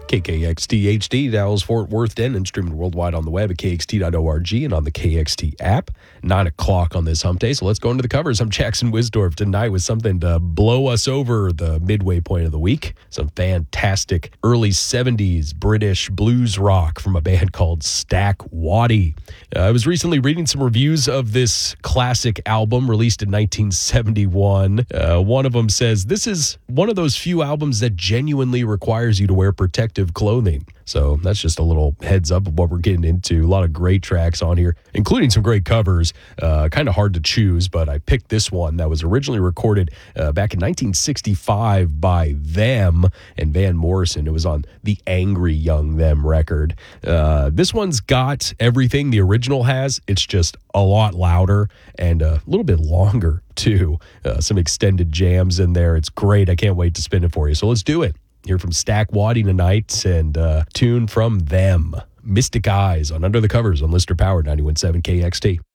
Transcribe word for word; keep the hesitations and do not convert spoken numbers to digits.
K K X T H D, Dallas, Fort Worth, Denton, streaming worldwide on the web at K X T dot org and on the K X T app. Nine o'clock on this hump day, so let's go into the covers. I'm Jackson Wisdorf tonight with something to blow us over the midway point of the week. Some fantastic early seventies British blues rock from a band called Stack Waddy. Uh, I was recently reading some reviews of this classic album released in nineteen seventy-one. Uh, one of them says, this is one of those few albums that genuinely requires you to wear protective clothing. So that's just a little heads up of what we're getting into. A lot of great tracks on here, including some great covers. Uh, kind of hard to choose, but I picked this one that was originally recorded uh, back in nineteen sixty-five by Them and Van Morrison. It was on the Angry Young Them record. Uh, this one's got everything the original has. It's just a lot louder and a little bit longer, too. Uh, some extended jams in there. It's great. I can't wait to spin it for you. So let's do it. Hear from Stack Waddy tonight and uh, tune from Them. Mystic Eyes on Under the Covers on Lister Power ninety-one point seven K X T.